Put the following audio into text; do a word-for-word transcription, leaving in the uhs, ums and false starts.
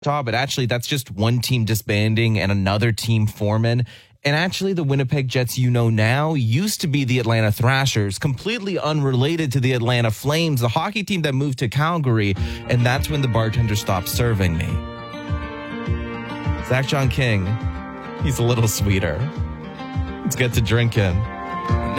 But actually, that's just one team disbanding and another team forming. And actually, the Winnipeg Jets you know now used to be the Atlanta Thrashers, completely unrelated to the Atlanta Flames, the hockey team that moved to Calgary. And that's when the bartender stopped serving me. Zach John King, he's a little sweeter. Let's get to drinking.